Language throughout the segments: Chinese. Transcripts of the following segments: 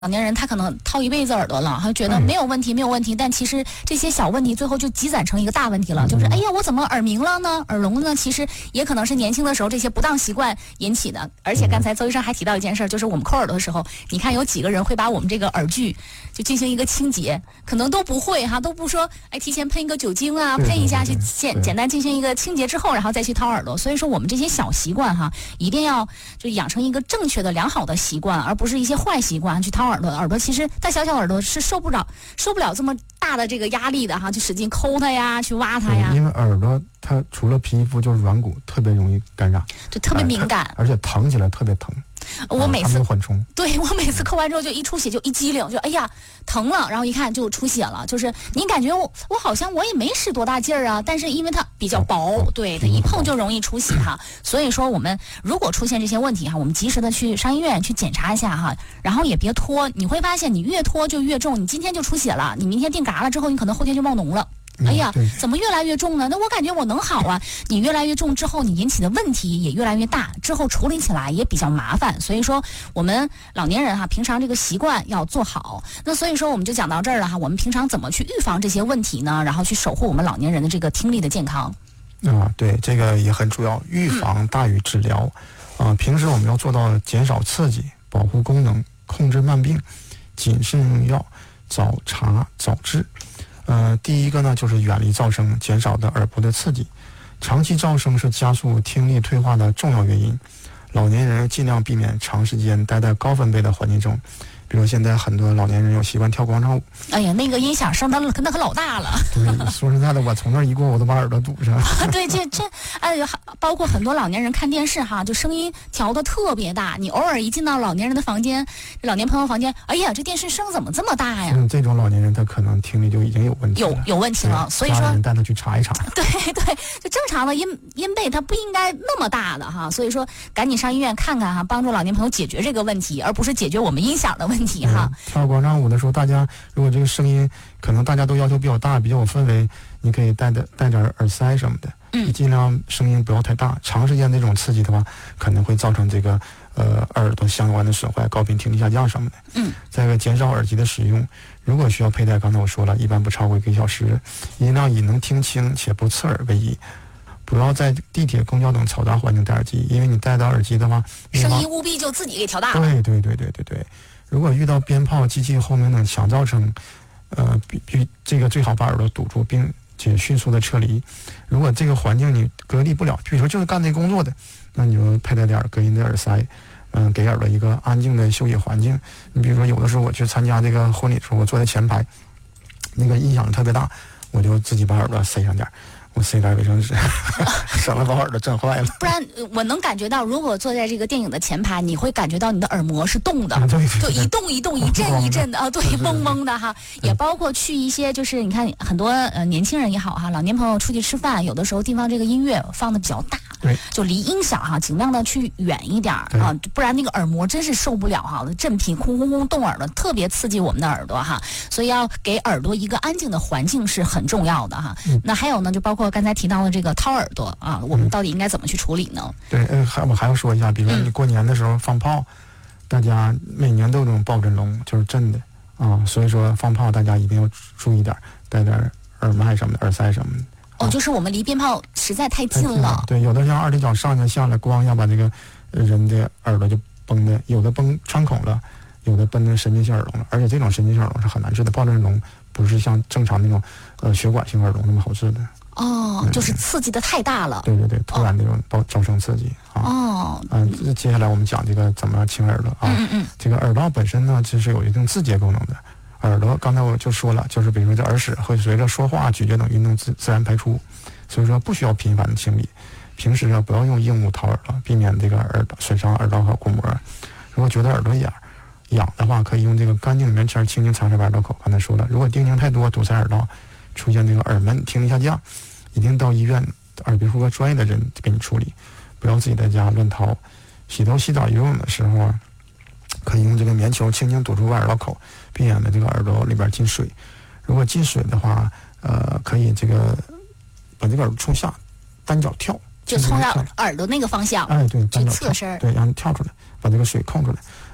老年人他可能掏一辈子耳朵了，他觉得没有问题，没有问题，但其实这些小问题最后就积攒成一个大问题了，就是哎呀，我怎么耳鸣了呢？耳聋呢？其实也可能是年轻的时候这些不当习惯引起的。而且刚才邹医生还提到一件事，就是我们抠耳朵的时候，你看有几个人会把我们这个耳具就进行一个清洁，可能都不会哈，都不说哎提前喷一个酒精啊，喷一下去简单进行一个清洁之后，然后再去掏耳朵。所以说我们这些小习惯哈，一定要就养成一个正确的良好的习惯，而不是一些坏习惯去掏耳朵。耳朵其实大小小耳朵是受不了这么大的这个压力的哈，就使劲抠它呀，去挖它呀。 因为耳朵它除了皮肤就是软骨，特别容易感染， 就特别敏感， 而且疼起来特别疼。 我每次缓冲， 对我每次抠完之后就一出血就一激灵，就哎呀疼了，然后一看就出血了。就是你感觉我好像我也没使多大劲儿啊，但是因为它比较薄，对它一碰就容易出血哈。所以说我们如果出现这些问题哈，我们及时的去上医院去检查一下哈，然后也别拖。你会发现你越拖就越重，你今天就出血了，你明天定嘎了之后，你可能后天就冒脓了。哎呀，怎么越来越重呢？那我感觉我能好啊。你越来越重之后，你引起的问题也越来越大，之后处理起来也比较麻烦。所以说，我们老年人哈，平常这个习惯要做好。那所以说，我们就讲到这儿了哈。我们平常怎么去预防这些问题呢？然后去守护我们老年人的这个听力的健康。 对，这个也很主要，预防大于治疗。平时我们要做到减少刺激，保护功能，控制慢病，谨慎用药，早查早治。第一个呢，就是远离噪声，减少的耳部的刺激。长期噪声是加速听力退化的重要原因。老年人尽量避免长时间待在高分贝的环境中，比如现在很多老年人有习惯跳广场舞。 哎呀，那个音响声那可老大了。 对，说实在的，我从那儿一过，我都把耳朵堵上。 对，哎呀，包括很多老年人看电视哈，就声音调得特别大。你偶尔一进到老年人的房间，老年朋友房间，哎呀，这电视声怎么这么大呀？ 这种老年人他可能听力就已经有问题了， 有问题了。所以说， 家人带他去查一查。 对，就正常的音贝它不应该那么大的哈，所以说赶紧上医院看看哈，帮助老年朋友解决这个问题，而不是解决我们音响的问题哈。 跳广场舞的时候，大家如果这个声音可能大家都要求比较大，比较有氛围，你可以带点耳塞什么的，尽量声音不要太大。长时间这种刺激的话，可能会造成这个耳朵相关的损坏，高频听力下降什么的。再一个，减少耳机的使用，如果需要佩戴，刚才我说了，一般不超过1个小时，音量以能听清且不刺耳为宜。不要在地铁、公交等嘈杂环境戴耳机，因为你戴到耳机的话， 声音务必就自己给调大了。 对。如果遇到鞭炮、机器轰鸣等响噪声，这个最好把耳朵堵住，并且迅速的撤离。如果这个环境你隔离不了，比如说就是干这工作的，那你就佩戴点隔音的耳塞，给耳朵一个安静的休息环境。你比如说有的时候我去参加这个婚礼的时候，我坐在前排，那个音响特别大，我就自己把耳朵塞上点。我塞点卫生纸，省了把耳朵震坏了。 不然我能感觉到，如果坐在这个电影的前排，你会感觉到你的耳膜是动的，就一动一动，一阵一阵的啊，对，嗡嗡的哈。也包括去一些，就是你看很多年轻人也好哈，老年朋友出去吃饭，有的时候地方这个音乐放的比较大，就离音响哈尽量的去远一点啊，不然那个耳膜真是受不了哈，震频轰轰轰动耳朵，特别刺激我们的耳朵哈。所以要给耳朵一个安静的环境是很重要的哈。那还有呢，就包括刚才提到的这个掏耳朵啊，我们到底应该怎么去处理呢？ 对，我还要说一下，比如说你过年的时候放炮，大家每年都有这种爆震聋，就是震的啊，所以说放炮大家一定要注意点，带点耳麦什么的，耳塞什么的。 就是我们离鞭炮实在太近了。 对，有的像二踢脚上去下来，咣一下把这个人的耳朵就崩的，有的崩穿孔了，有的崩成神经性耳聋了，而且这种神经性耳聋是很难治的，爆震聋不是像正常那种血管性耳聋那么好治的。 就是刺激的太大了。 对，突然这种噪声刺激啊。接下来我们讲这个怎么清耳朵啊。这个耳道本身呢，其实有一定自洁功能的。耳朵刚才我就说了，就是比如说这耳屎会随着说话、咀嚼等运动自然排出，所以说不需要频繁的清理。平时不要用硬物掏耳朵，避免这个耳朵损伤耳道和鼓膜。如果觉得耳朵痒的话，可以用这个干净的棉签轻轻擦拭耳道口。刚才说了，如果叮咛太多，堵塞耳道，出现这个耳闷、听力下降，一定到医院耳鼻喉科专业的人给你处理，不要自己在家乱掏。洗头、洗澡、游泳的时候可以用这个棉球轻轻堵住外耳道口，避免的这个耳朵里边进水。如果进水的话，可以这个把这个耳朵冲下，单脚跳， 就从耳朵那个方向， 对， 去侧身， 对，让它跳出来，把这个水控出来。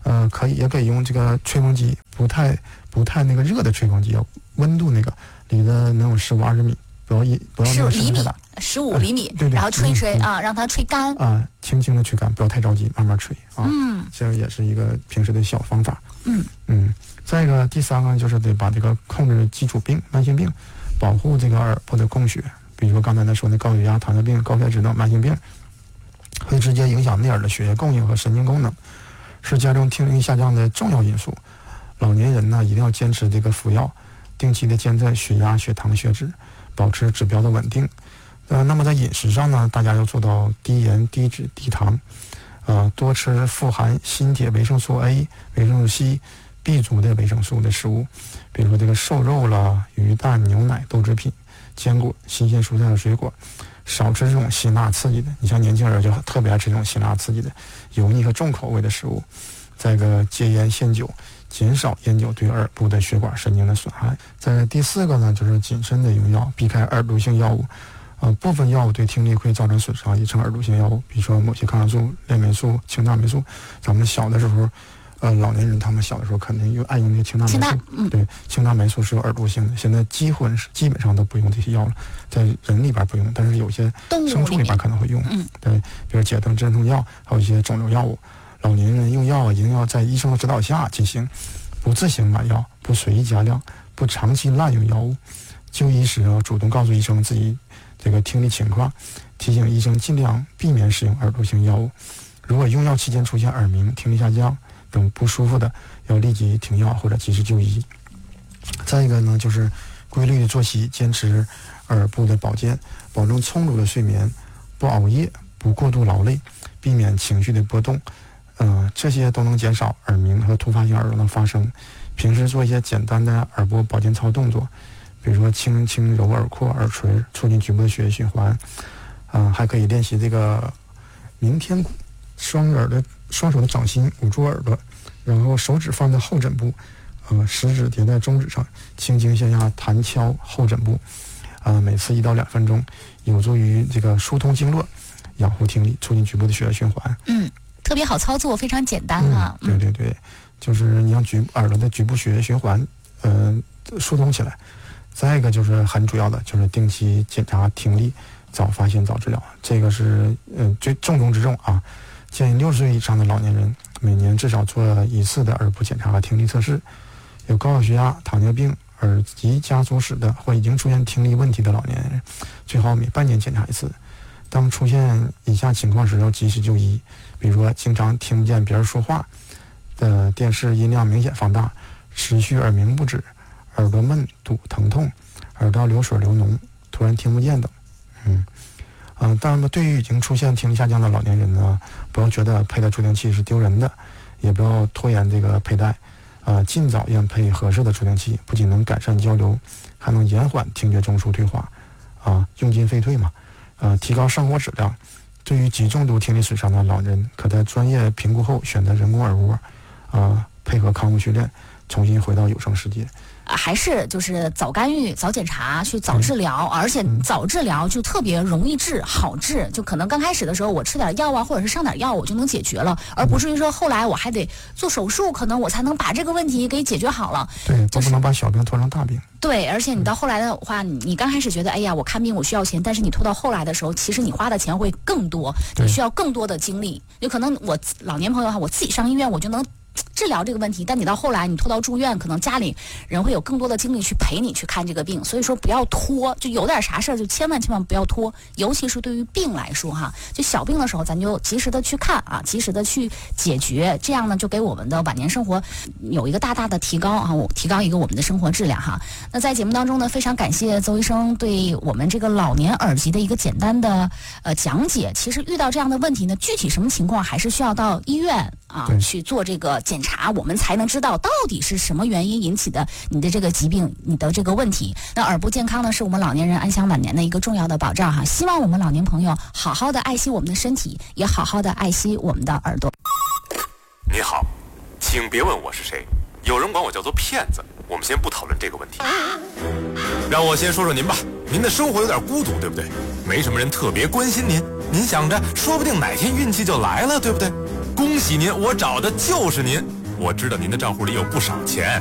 也可以用这个吹风机，不太那个热的吹风机，温度那个离的能有15-20米，不要那个声音太大 ，15厘米， 对， 然后吹啊，让它吹干啊，轻轻的吹干，不要太着急，慢慢吹啊。这也是一个平时的小方法。再一个第3个就是得把这个控制基础病、慢性病，保护这个耳部的供血。比如说刚才说的高血压、糖尿病、高血脂等慢性病，会直接影响内耳的血液供应和神经功能，是加重听力下降的重要因素。老年人呢，一定要坚持这个服药，定期的监测血压、血糖、血脂，保持指标的稳定。那么在饮食上呢，大家要做到低盐、低脂、低糖，多吃富含锌、铁、维生素 A、维生素 C、B 族的维生素的食物，比如说这个瘦肉啦、鱼蛋、牛奶、豆制品、坚果、新鲜蔬菜和水果，少吃这种辛辣刺激的。你像年轻人就特别爱吃这种辛辣刺激的、油腻和重口味的食物。再一个戒烟限酒，减少烟酒对耳部的血管神经的损害。在第4个呢，就是谨慎的用药，避开耳毒性药物。部分药物对听力会造成损伤，也称耳毒性药物，比如说某些抗生素、链霉素、清大霉素。咱们小的时候，老年人他们小的时候肯定爱用那个清大霉素。对，清大霉素是有耳毒性的，现在基本上都不用这些药了，在人里边不用，但是有些牲畜里边可能会用。对，比如解疼镇痛药，还有一些肿瘤药物。老年人用药一定要在医生的指导下进行，不自行买药，不随意加量，不长期滥用药物。就医时要主动告诉医生自己这个听力情况，提醒医生尽量避免使用耳毒性药物。如果用药期间出现耳鸣、听力下降等不舒服的，要立即停药或者及时就医。再一个呢，就是规律的作息，坚持耳部的保健，保证充足的睡眠，不熬夜，不过度劳累，避免情绪的波动。这些都能减少耳鸣和突发性耳聋的发生。平时做一些简单的耳部保健操动作，比如说轻轻揉耳廓、耳垂，促进局部的血液循环。还可以练习这个鸣天鼓，双手的掌心捂住耳朵，然后手指放在后枕部，食指叠在中指上，轻轻向下弹敲后枕部。每次1到2分钟，有助于这个疏通经络，养护听力，促进局部的血液循环。 特别好操作，非常简单啊。 对，就是你让耳朵的局部血液循环疏通起来。再一个就是很主要的，就是定期检查听力，早发现早治疗，这个是最重中之重啊。建议60岁以上的老年人每年至少做1次的耳部检查和听力测试。有高血压、糖尿病、耳疾家族史的或已经出现听力问题的老年人，最好每半年检查1次。当出现以下情况时，要及时就医。比如说经常听不见别人说话的，电视音量明显放大，持续耳鸣不止，耳朵闷堵疼痛，耳道流水流脓，突然听不见等。当然对于已经出现听力下降的老年人呢，不要觉得佩戴助听器是丢人的，也不要拖延这个佩戴，尽早验配合适的助听器，不仅能改善交流，还能延缓听觉中枢退化，用进废退嘛，提高生活质量。对于极重度听力损伤的老人，可在专业评估后选择人工耳蜗，配合康复训练，重新回到有声世界。 还是就是早干预、早检查，去早治疗，而且早治疗就特别容易治、好治。就可能刚开始的时候，我吃点药啊，或者是上点药，我就能解决了，而不至于说后来我还得做手术，可能我才能把这个问题给解决好了。 对，都不能把小病拖成大病。 对，而且你到后来的话，你刚开始觉得，哎呀，我看病我需要钱，但是你拖到后来的时候，其实你花的钱会更多，你需要更多的精力。有可能我老年朋友哈，我自己上医院我就能治疗这个问题，但你到后来你拖到住院，可能家里人会有更多的精力去陪你去看这个病，所以说不要拖，就有点啥事儿就千万不要拖，尤其是对于病来说哈，就小病的时候咱就及时的去看啊，及时的去解决，这样呢就给我们的晚年生活有一个大大的提高啊，提高一个我们的生活质量哈。那在节目当中呢，非常感谢邹医生对我们这个老年耳疾的一个简单的讲解。其实遇到这样的问题呢，具体什么情况还是需要到医院去做这个检查，我们才能知道到底是什么原因引起的你的这个疾病，你的这个问题。那耳部健康呢，是我们老年人安享晚年的一个重要的保障哈。希望我们老年朋友好好的爱惜我们的身体，也好好的爱惜我们的耳朵。 你好，请别问我是谁，有人管我叫做骗子。我们先不讨论这个问题，让我先说说您吧。您的生活有点孤独，对不对？没什么人特别关心您，您想着说不定哪天运气就来了，对不对？ 恭喜您，我找的就是您。我知道您的账户里有不少钱。